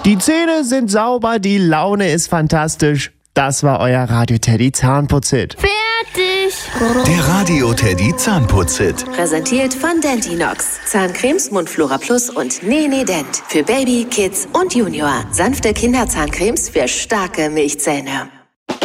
Die Zähne sind sauber, die Laune ist fantastisch. Das war euer Radio Teddy Zahnputz-Hit. Fertig! Der Radio Teddy Zahnputz-Hit. Präsentiert von Dentinox. Zahncremes, Mundflora Plus und Nene Dent. Für Baby, Kids und Junior. Sanfte Kinderzahncremes für starke Milchzähne.